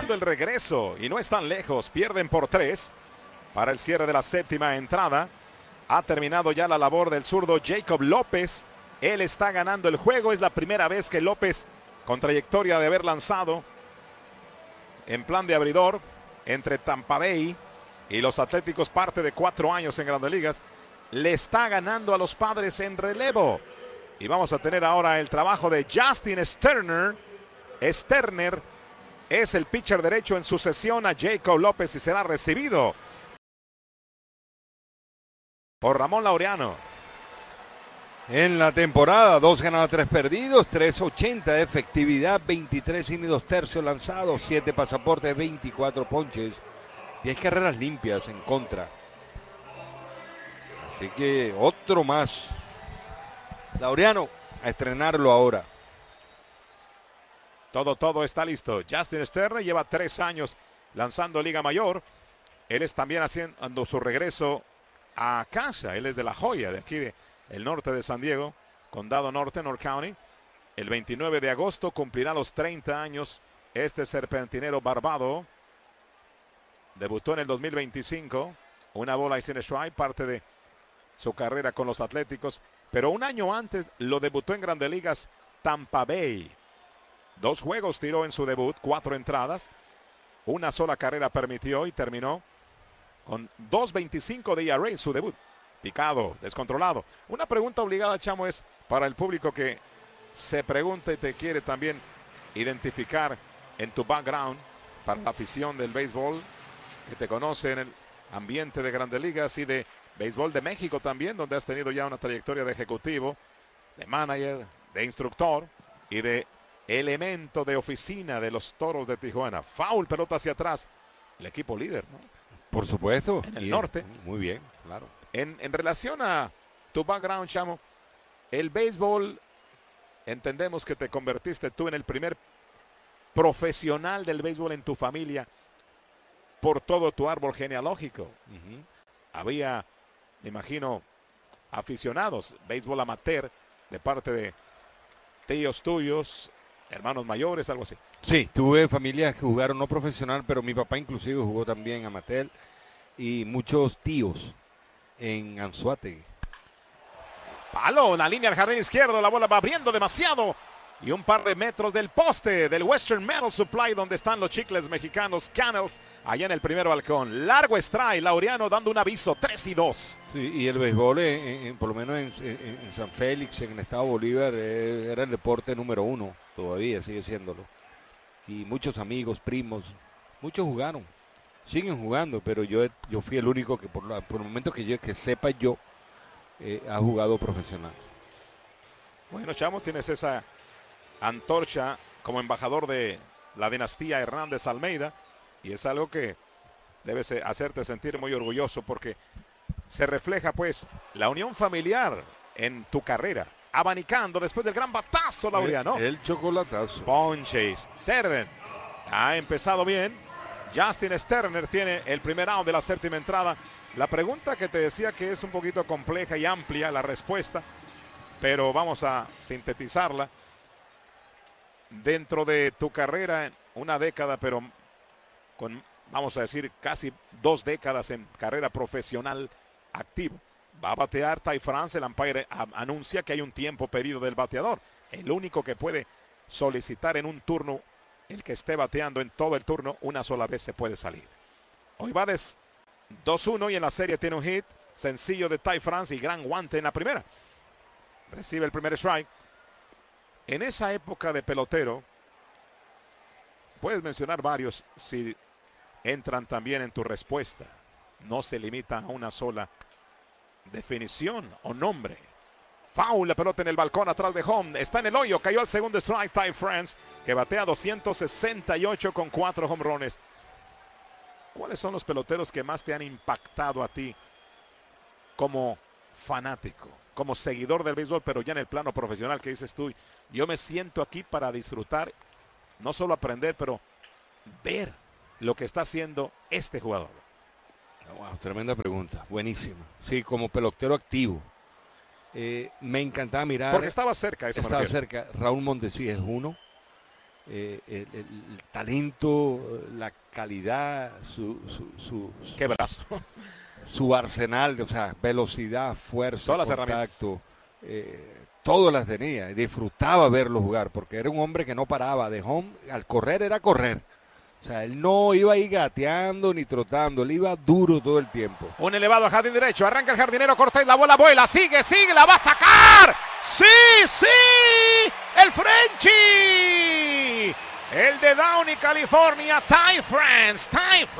buscando el regreso y no están lejos. Pierden por 3 para el cierre de la séptima entrada. Ha terminado ya la labor del zurdo Jacob López. Él está ganando el juego. Es la primera vez que López, con trayectoria de haber lanzado en plan de abridor entre Tampa Bay y los Atléticos, parte de 4 años en Grandes Ligas, le está ganando a los Padres en relevo. Y vamos a tener ahora el trabajo de Justin Sterner. Sterner es el pitcher derecho en sucesión a Jacob López y será recibido por Ramón Laureano. En la temporada, 2 ganados, 3 perdidos, 3.80 de efectividad, 23 innings, 2 tercios lanzados, 7 pasaportes, 24 ponches, 10 carreras limpias en contra. Así que otro más. Laureano, a estrenarlo ahora. Todo está listo. Justin Sterner lleva 3 años lanzando Liga Mayor. Él es también haciendo su regreso a casa. Él es de La Joya, de aquí del norte de San Diego, Condado Norte, North County. El 29 de agosto cumplirá los 30 años este serpentinero barbado. Debutó en el 2025, una bola y sin strike, parte de su carrera con los Atléticos. Pero un año antes lo debutó en Grandes Ligas Tampa Bay. 2 juegos tiró en su debut, 4 entradas. Una sola carrera permitió y terminó con 2.25 de ERA en su debut. Picado, descontrolado. Una pregunta obligada, Chamo, es para el público que se pregunta y te quiere también identificar en tu background, para la afición del béisbol, que te conoce en el ambiente de Grandes Ligas y de béisbol de México también, donde has tenido ya una trayectoria de ejecutivo, de manager, de instructor y de elemento de oficina de los Toros de Tijuana. Foul, pelota hacia atrás. El equipo líder, ¿no? Por supuesto. En el norte. Muy bien, claro. En relación a tu background, Chamo, el béisbol, entendemos que te convertiste tú en el primer profesional del béisbol en tu familia por todo tu árbol genealógico. Había, me imagino, aficionados, béisbol amateur, de parte de tíos tuyos, hermanos mayores, algo así. Sí, tuve familias que jugaron no profesional, pero mi papá inclusive jugó también amateur y muchos tíos en Anzoátegui. Palo, la línea al jardín izquierdo, la bola va abriendo demasiado y un par de metros del poste del Western Metal Supply, donde están los chicles mexicanos Canels, allá en el primer balcón. Largo strike, Laureano dando un aviso, 3-2. Sí, y el béisbol, por lo menos en San Félix, en el estado Bolívar, era el deporte número 1, todavía sigue siéndolo. Y muchos amigos, primos, muchos jugaron, siguen jugando, pero yo fui el único que por el momento que sepa yo, ha jugado profesional. Bueno, Chamo, tienes esa antorcha como embajador de la dinastía Hernández Almeida y es algo que debe hacerte sentir muy orgulloso, porque se refleja pues la unión familiar en tu carrera, abanicando después del gran batazo, Laureano. El chocolatazo. Ponche. Sterner ha empezado bien. Justin Sterner tiene el primer out de la séptima entrada. La pregunta que te decía que es un poquito compleja y amplia la respuesta, pero vamos a sintetizarla. Dentro de tu carrera, una década, pero con, vamos a decir, casi 2 décadas en carrera profesional activo. Va a batear Ty France, el umpire anuncia que hay un tiempo pedido del bateador. El único que puede solicitar en un turno, el que esté bateando en todo el turno, una sola vez se puede salir. Hoy va 2-1 y en la serie tiene un hit sencillo de Ty France y gran guante en la primera. Recibe el primer strike. En esa época de pelotero, puedes mencionar varios si entran también en tu respuesta. No se limita a una sola definición o nombre. Foul, la pelota en el balcón atrás de home. Está en el hoyo, cayó al segundo strike Ty France, que batea 268 con 4 home runs. ¿Cuáles son los peloteros que más te han impactado a ti como fanático, como seguidor del béisbol, pero ya en el plano profesional, que dices tú, yo me siento aquí para disfrutar, no solo aprender, pero ver lo que está haciendo este jugador? Wow, tremenda pregunta, buenísima. Sí, como pelotero activo, me encantaba mirar. Porque estaba cerca, eso estaba cerca. Raúl Mondesi es uno. el talento, la calidad, qué brazo. Su arsenal, o sea, velocidad, fuerza, todas las contacto, todas las tenía. Disfrutaba verlo jugar porque era un hombre que no paraba. De home, al correr era correr. O sea, él no iba ahí gateando ni trotando, él iba duro todo el tiempo. Un elevado al jardín derecho, arranca el jardinero Cortés, la bola vuela, sigue, la va a sacar. ¡Sí! ¡El Frenchie! El de Downey, California, Ty France.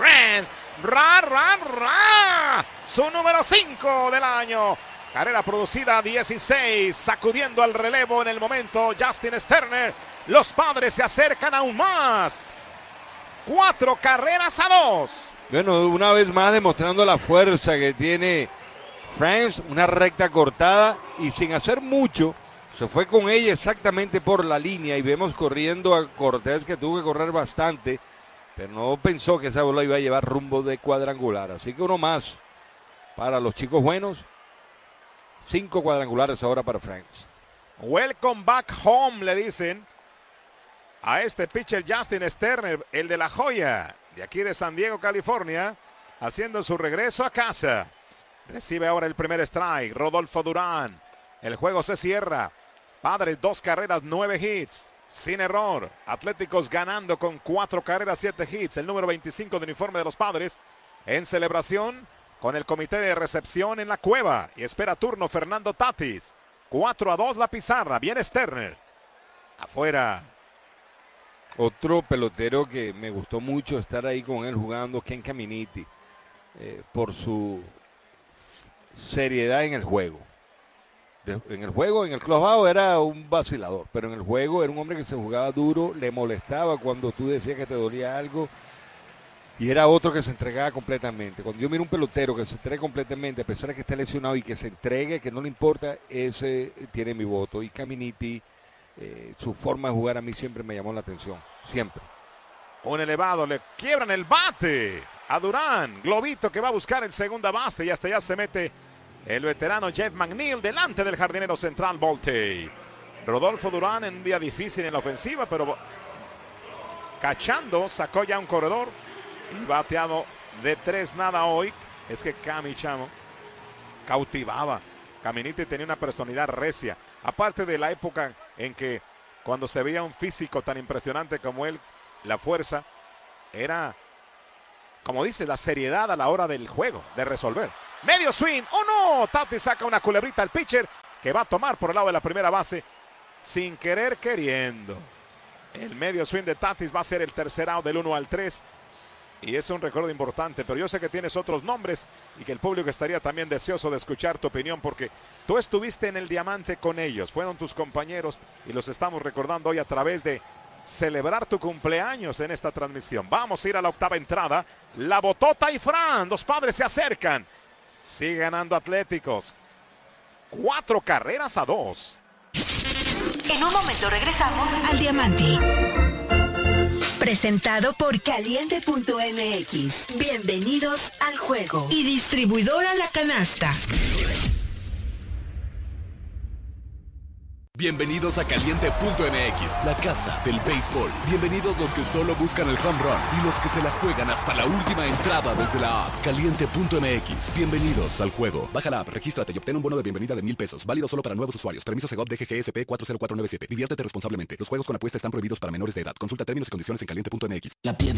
¡Ra! Su número 5 del año. Carrera producida 16, sacudiendo al relevo en el momento Justin Sterner. Los Padres se acercan aún más. 4 carreras a 2. Bueno, una vez más demostrando la fuerza que tiene France, una recta cortada y sin hacer mucho, se fue con ella exactamente por la línea y vemos corriendo a Cortés que tuvo que correr bastante, pero no pensó que esa bola iba a llevar rumbo de cuadrangular. Así que uno más para los chicos buenos. 5 cuadrangulares ahora para France. Welcome back home, le dicen a este pitcher Justin Sterner, el de La Joya, de aquí de San Diego, California, haciendo su regreso a casa. Recibe ahora el primer strike, Rodolfo Durán. El juego se cierra. Padres 2 carreras, 9 hits, sin error. Atléticos ganando con 4 carreras, 7 hits. El número 25 de uniforme de los Padres en celebración con el comité de recepción en la cueva. Y espera turno Fernando Tatis. 4-2 la pizarra. Viene Sterner. Afuera. Otro pelotero que me gustó mucho estar ahí con él jugando, Ken Caminiti, por su seriedad en el juego. En el clubhouse era un vacilador, pero en el juego era un hombre que se jugaba duro, le molestaba cuando tú decías que te dolía algo, y era otro que se entregaba completamente. Cuando yo miro un pelotero que se entrega completamente, a pesar de que esté lesionado y que se entregue, que no le importa, ese tiene mi voto. Y Caminiti, su forma de jugar a mí siempre me llamó la atención, siempre. Un elevado, le quiebran el bate a Durán. Globito que va a buscar en segunda base y hasta allá se mete el veterano Jeff McNeil delante del jardinero central Volte. Rodolfo Durán en un día difícil en la ofensiva, pero cachando, sacó ya un corredor y bateado de 3-0 hoy. Es que Cami, chamo, cautivaba. Caminiti tenía una personalidad recia. Aparte de la época en que cuando se veía un físico tan impresionante como él, la fuerza, era, como dice, la seriedad a la hora del juego, de resolver. Medio swing, ¡oh no! Tatis saca una culebrita al pitcher que va a tomar por el lado de la primera base sin querer queriendo. El medio swing de Tatis va a ser el tercer out del 1-3. Y es un recuerdo importante, pero yo sé que tienes otros nombres y que el público estaría también deseoso de escuchar tu opinión porque tú estuviste en el Diamante con ellos, fueron tus compañeros y los estamos recordando hoy a través de celebrar tu cumpleaños en esta transmisión. Vamos a ir a la octava entrada, la botó Ty France, los Padres se acercan, sigue ganando Atléticos, 4 carreras a 2. En un momento regresamos al Diamante. Presentado por Caliente.mx. Bienvenidos al juego. Y distribuidora La Canasta. Bienvenidos a Caliente.mx, la casa del béisbol. Bienvenidos los que solo buscan el home run y los que se la juegan hasta la última entrada desde la app. Caliente.mx, bienvenidos al juego. Baja la app, regístrate y obtén un bono de bienvenida de $1,000. Válido solo para nuevos usuarios. Permiso Segov DGGSP 40497. Diviértete responsablemente. Los juegos con apuesta están prohibidos para menores de edad. Consulta términos y condiciones en Caliente.mx. La piedra